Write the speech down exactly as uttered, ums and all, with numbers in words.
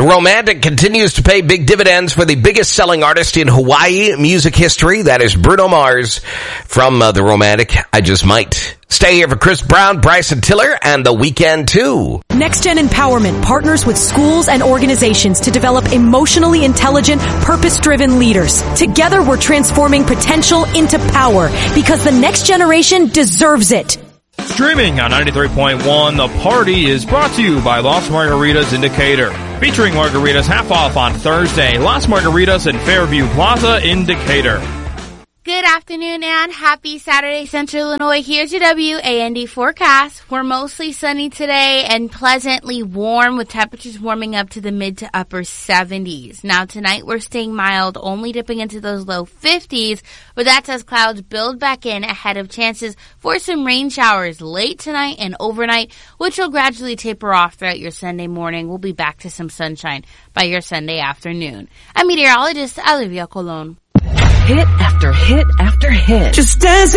Romantic continues to pay big dividends for the biggest selling artist in Hawaii music history. That is Bruno Mars from uh, The Romantic, I Just Might. Stay here for Chris Brown, Bryson Tiller, and The Weeknd, too. Next Gen Empowerment partners with schools and organizations to develop emotionally intelligent, purpose-driven leaders. Together, we're transforming potential into power because the next generation deserves it. Streaming on ninety-three point one, The Party is brought to you by Las Margaritas in Decatur. Featuring margaritas half off on Thursday. Las Margaritas in Fairview Plaza in Decatur. Good afternoon and happy Saturday, Central Illinois. Here's your W A N D forecast. We're mostly sunny today and pleasantly warm with temperatures warming up to the mid to upper seventies. Now tonight we're staying mild, only dipping into those low fifties, but that's as clouds build back in ahead of chances for some rain showers late tonight and overnight, which will gradually taper off throughout your Sunday morning. We'll be back to some sunshine by your Sunday afternoon. I'm meteorologist Olivia Colon. Hit after hit after hit. Just as